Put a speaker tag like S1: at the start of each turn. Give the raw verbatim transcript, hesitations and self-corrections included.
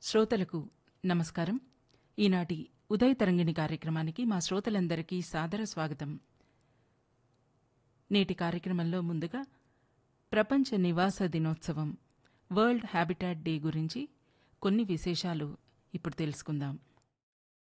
S1: శ్రోతలకు నమస్కారం. ఈనాటి ఉదయ తరంగిణి కార్యక్రమానికి మా శ్రోతలందరికీ సాదర స్వాగతం. నేటి కార్యక్రమంలో ముందుగా ప్రపంచ నివాస దినోత్సవం వరల్డ్ హ్యాబిటాట్ డే గురించి కొన్ని విశేషాలు ఇప్పుడు తెలుసుకుందాం.